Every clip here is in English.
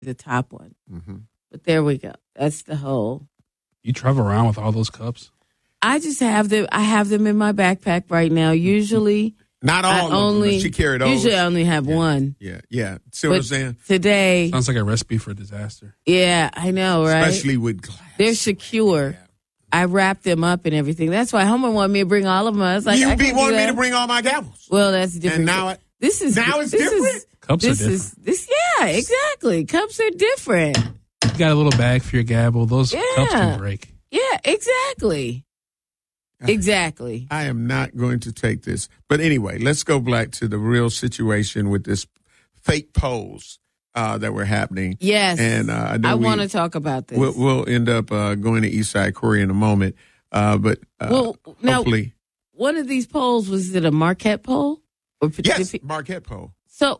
the top one. Mm-hmm. But there we go. That's the whole. You travel around with all those cups? I just have them. I have them in my backpack right now. Usually, not all of them. She carried those. Usually, I only have one. Yeah. See what I'm saying? Today sounds like a recipe for disaster. Yeah, I know, right? Especially with glass. They're secure. Yeah. I wrap them up and everything. That's why Homer wanted me to bring all of them. I was like, you wanted me to bring all my gavels. Well, that's different. And now it's different. Cups are different. Yeah, exactly. Cups are different. You got a little bag for your gavel. Those cups can break. Yeah, exactly. Exactly. I am not going to take this. But anyway, let's go back to the real situation with this fake polls that were happening. Yes. And I want to talk about this. We'll end up going to Eastside Corey in a moment. But hopefully. One of these polls, was it a Marquette poll? Yes, Marquette poll. So,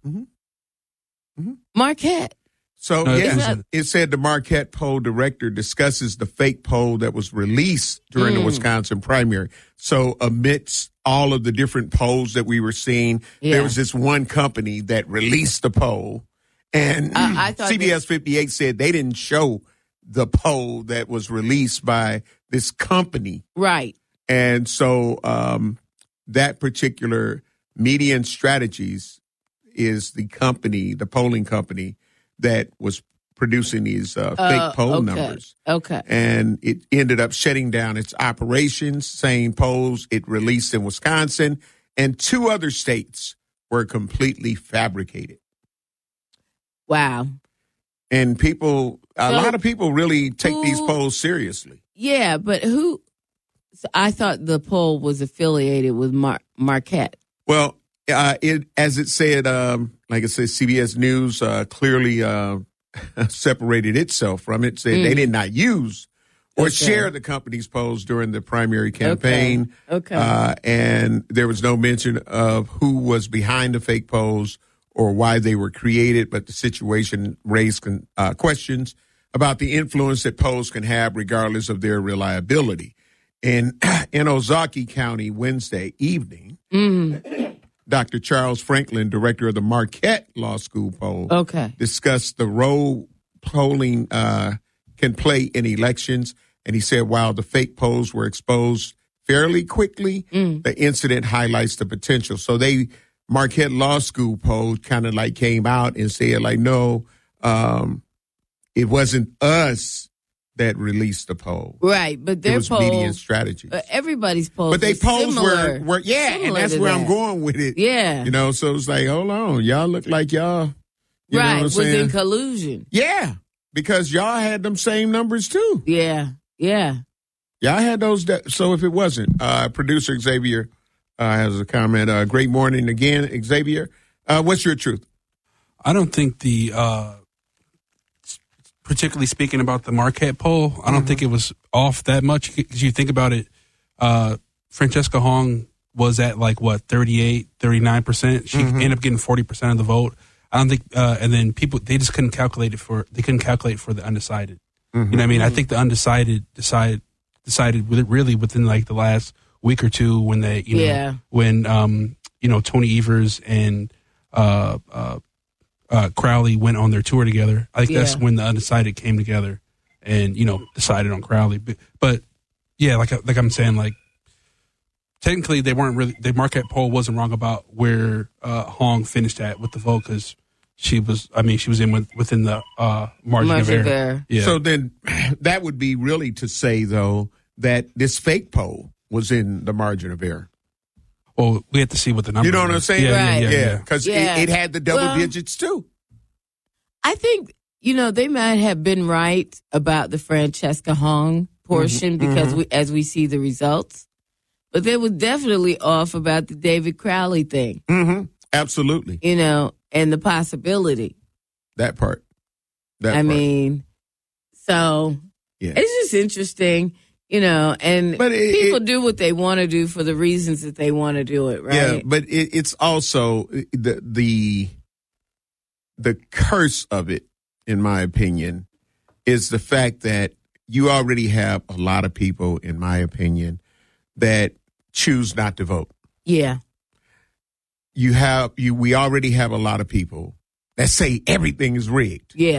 Marquette. So, it said the Marquette poll director discusses the fake poll that was released during the Wisconsin primary. So, amidst all of the different polls that we were seeing, there was this one company that released the poll. And I thought CBS 58 said they didn't show the poll that was released by this company. Right. And so that particular Median Strategies is the company, the polling company, that was producing these fake poll numbers. Okay. And it ended up shutting down its operations, saying polls it released in Wisconsin and 2 other states were completely fabricated. Wow. And a lot of people really take these polls seriously. Yeah, but I thought the poll was affiliated with Marquette. Well, as it said, like I said, CBS News clearly separated itself from it, said they did not use or share the company's polls during the primary campaign. Okay. And there was no mention of who was behind the fake polls or why they were created, but the situation raised questions about the influence that polls can have regardless of their reliability. In Ozaukee County Wednesday evening, Dr. Charles Franklin, director of the Marquette Law School poll, discussed the role polling can play in elections. And he said while the fake polls were exposed fairly quickly, the incident highlights the potential. So Marquette Law School poll kind of like came out and said like, no, it wasn't us that released the poll. Right, but their it was polls, Median Strategies. Everybody's polls, but they polls were and that's where I'm going with it. Yeah, so it's like, hold on, y'all look like y'all, you know what I'm was saying? in collusion. Yeah, because y'all had them same numbers too. Yeah. Y'all had those. So if it wasn't, producer Xavier has a comment. Great morning again, Xavier. What's your truth? I don't think particularly speaking about the Marquette poll, I don't think it was off that much. Because you think about it, Francesca Hong was at 38, 39%. She ended up getting 40% of the vote. I don't think, and then people, they just couldn't calculate for the undecided. You know what I mean? I think the undecided decided really within the last week or two when they, when Tony Evers and Crowley went on their tour together. I think that's when the undecided came together and decided on Crowley. But yeah, like I'm saying, technically they weren't really. The Marquette poll wasn't wrong about where Hong finished at with the vote because she was within the margin of error. Yeah. So then that would be really to say though that this fake poll was in the margin of error. Well, we have to see what the numbers. You know what I'm saying? Yeah. Because it had the double digits too. I think they might have been right about the Francesca Hong portion because as we see the results, but they were definitely off about the David Crowley thing. Absolutely. And the possibility. That part. It's just interesting. And people do what they want to do for the reasons that they want to do it, right? Yeah, but it's also the curse of it, in my opinion, is the fact that you already have a lot of people, in my opinion, that choose not to vote. Yeah. We already have a lot of people that say everything is rigged. Yeah.